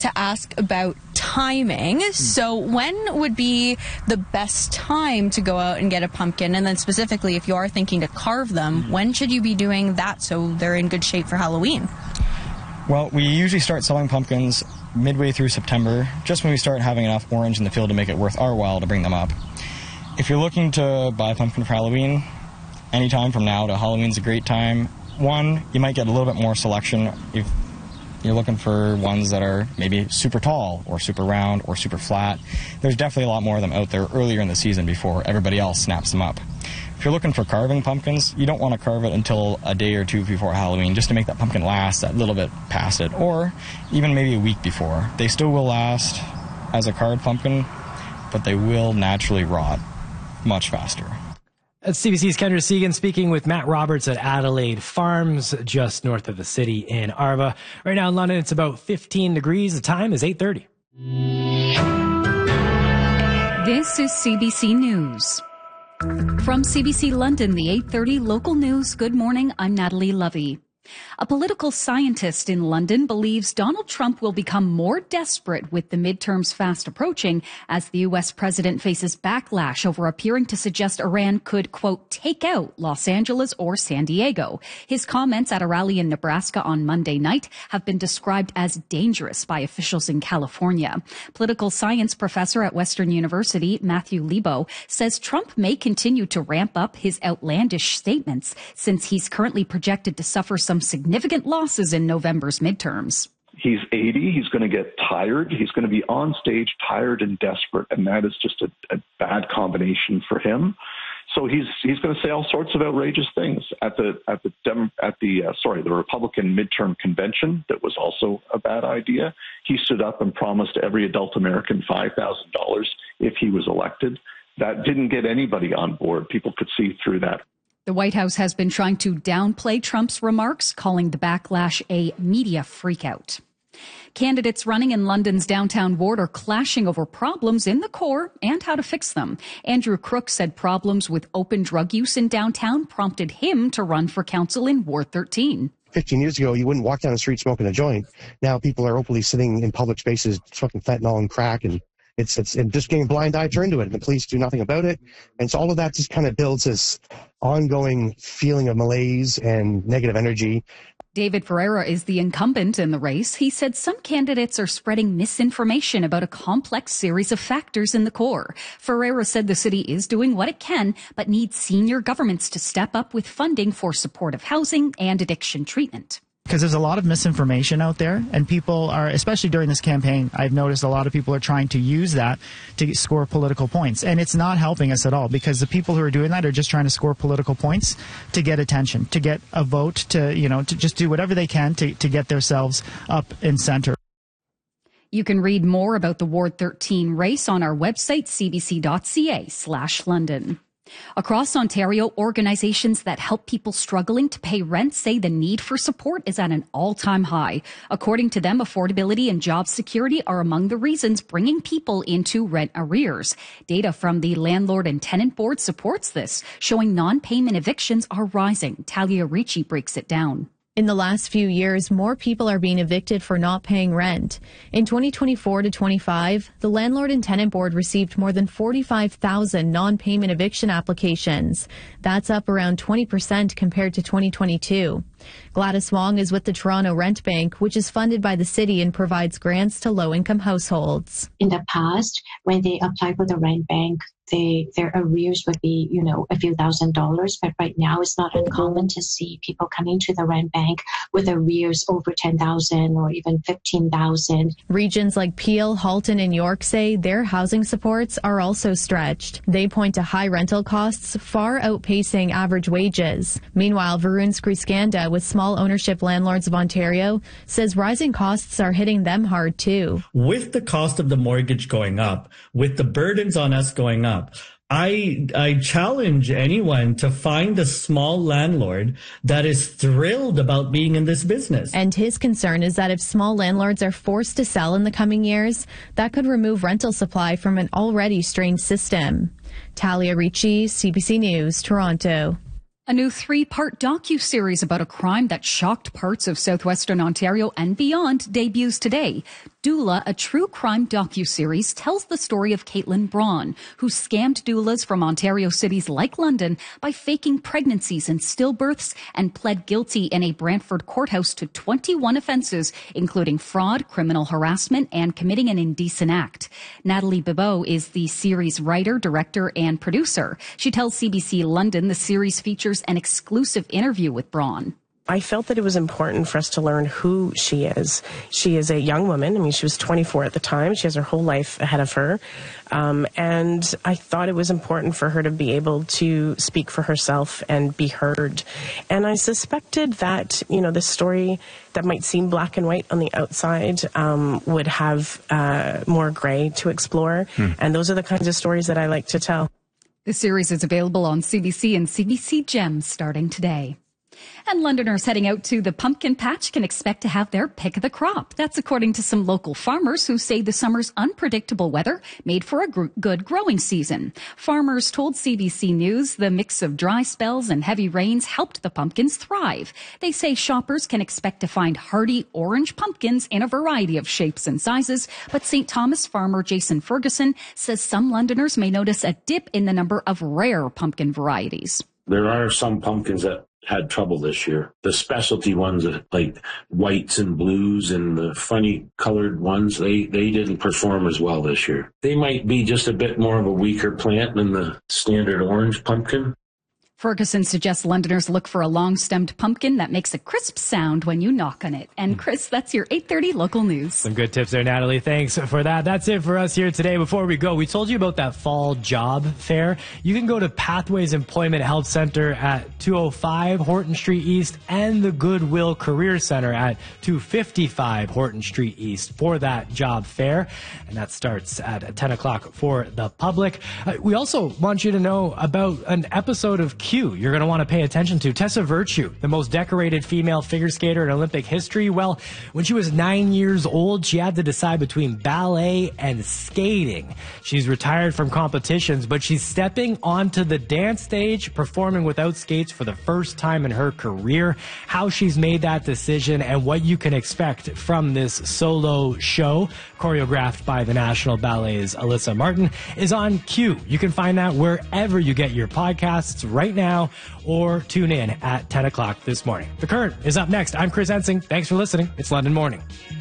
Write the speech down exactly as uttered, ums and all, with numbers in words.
to ask about timing. Mm. So when would be the best time to go out and get a pumpkin? And then specifically, if you are thinking to carve them, mm. when should you be doing that so they're in good shape for Halloween? Well, we usually start selling pumpkins midway through September, just when we start having enough orange in the field to make it worth our while to bring them up. If you're looking to buy a pumpkin for Halloween, anytime from now to Halloween's a great time. One, you might get a little bit more selection if you're looking for ones that are maybe super tall or super round or super flat. There's definitely a lot more of them out there earlier in the season before everybody else snaps them up. If you're looking for carving pumpkins, you don't want to carve it until a day or two before Halloween just to make that pumpkin last that little bit past it, or even maybe a week before. They still will last as a carved pumpkin, but they will naturally rot much faster. That's C B C's Kendra Segan speaking with Matt Roberts at Adelaide Farms, just north of the city in Arva. Right now in London, it's about fifteen degrees. The time is eight thirty. This is C B C News. From C B C London, the eight thirty local news. Good morning, I'm Natalie Lovey. A political scientist in London believes Donald Trump will become more desperate with the midterms fast approaching as the U S president faces backlash over appearing to suggest Iran could, quote, take out Los Angeles or San Diego. His comments at a rally in Nebraska on Monday night have been described as dangerous by officials in California. Political science professor at Western University, Matthew Lebo, says Trump may continue to ramp up his outlandish statements since he's currently projected to suffer some significant losses in November's midterms. He's eighty. He's going to get tired. He's going to be on stage tired and desperate, and that is just a, a bad combination for him. So he's he's going to say all sorts of outrageous things at the at the Dem, at the uh, sorry the Republican midterm convention. That was also a bad idea. He stood up and promised every adult American five thousand dollars if he was elected. That didn't get anybody on board. People could see through that. The White House has been trying to downplay Trump's remarks, calling the backlash a media freakout. Candidates running in London's downtown ward are clashing over problems in the core and how to fix them. Andrew Crook said problems with open drug use in downtown prompted him to run for council in Ward thirteen. fifteen years ago, you wouldn't walk down the street smoking a joint. Now people are openly sitting in public spaces smoking fentanyl and crack, and it's it's and just getting a blind eye turned to it, and the police do nothing about it. And so all of that just kind of builds this ongoing feeling of malaise and negative energy. David Ferreira is the incumbent in the race. He said some candidates are spreading misinformation about a complex series of factors in the core. Ferreira said the city is doing what it can, but needs senior governments to step up with funding for supportive housing and addiction treatment. Because there's a lot of misinformation out there, and people are, especially during this campaign, I've noticed a lot of people are trying to use that to score political points. And it's not helping us at all, because the people who are doing that are just trying to score political points to get attention, to get a vote, to, you know, to just do whatever they can to, to get themselves up in center. You can read more about the Ward thirteen race on our website, cbc.ca slash London. Across Ontario, organizations that help people struggling to pay rent say the need for support is at an all-time high. According to them, affordability and job security are among the reasons bringing people into rent arrears. Data from the Landlord and Tenant Board supports this, showing non-payment evictions are rising. Talia Ricci breaks it down. In the last few years, more people are being evicted for not paying rent. In twenty twenty-four to twenty-five, the Landlord and Tenant Board received more than forty-five thousand non-payment eviction applications. That's up around twenty percent compared to twenty twenty-two. Gladys Wong is with the Toronto Rent Bank, which is funded by the city and provides grants to low-income households. In the past, when they apply for the rent bank, they, their arrears would be, you know, a few thousand dollars. But right now, it's not uncommon to see people coming to the rent bank with arrears over ten thousand or even fifteen thousand. Regions like Peel, Halton, and York say their housing supports are also stretched. They point to high rental costs far outpacing average wages. Meanwhile, Varun Skriscanda with Small Ownership Landlords of Ontario says rising costs are hitting them hard too. With the cost of the mortgage going up, with the burdens on us going up, I I challenge anyone to find a small landlord that is thrilled about being in this business. And his concern is that if small landlords are forced to sell in the coming years, that could remove rental supply from an already strained system. Talia Ricci, C B C News, Toronto. A new three-part docu-series about a crime that shocked parts of southwestern Ontario and beyond debuts today. Doula, a true crime docuseries, tells the story of Caitlin Braun, who scammed doulas from Ontario cities like London by faking pregnancies and stillbirths and pled guilty in a Brantford courthouse to twenty-one offences, including fraud, criminal harassment, and committing an indecent act. Natalie Bibeau is the series writer, director, and producer. She tells C B C London the series features an exclusive interview with Braun. I felt that it was important for us to learn who she is. She is a young woman. I mean, she was twenty-four at the time. She has her whole life ahead of her. Um, and I thought it was important for her to be able to speak for herself and be heard. And I suspected that, you know, this story that might seem black and white on the outside um, would have uh, more gray to explore. Hmm. And those are the kinds of stories that I like to tell. The series is available on C B C and C B C Gems starting today. And Londoners heading out to the pumpkin patch can expect to have their pick of the crop. That's according to some local farmers who say the summer's unpredictable weather made for a gr- good growing season. Farmers told C B C News the mix of dry spells and heavy rains helped the pumpkins thrive. They say shoppers can expect to find hardy orange pumpkins in a variety of shapes and sizes, but Saint Thomas farmer Jason Ferguson says some Londoners may notice a dip in the number of rare pumpkin varieties. There are some pumpkins that had trouble this year. The specialty ones, like whites and blues and the funny colored ones, they, they didn't perform as well this year. They might be just a bit more of a weaker plant than the standard orange pumpkin. Ferguson suggests Londoners look for a long-stemmed pumpkin that makes a crisp sound when you knock on it. And Chris, that's your eight thirty local news. Some good tips there, Natalie. Thanks for that. That's it for us here today. Before we go, we told you about that fall job fair. You can go to Pathways Employment Health Center at two oh five Horton Street East and the Goodwill Career Center at two fifty-five Horton Street East for that job fair. And that starts at ten o'clock for the public. Uh, we also want you to know about an episode of Q you're going to want to pay attention to. Tessa Virtue, the most decorated female figure skater in Olympic history. Well, when she was nine years old, she had to decide between ballet and skating. She's retired from competitions, but she's stepping onto the dance stage, performing without skates for the first time in her career. How she's made that decision and what you can expect from this solo show, choreographed by the National Ballet's Alyssa Martin, is on Q. You can find that wherever you get your podcasts right now. Now, or tune in at ten o'clock this morning. The Current is up next. I'm Chris Ensing. Thanks for listening. It's London Morning.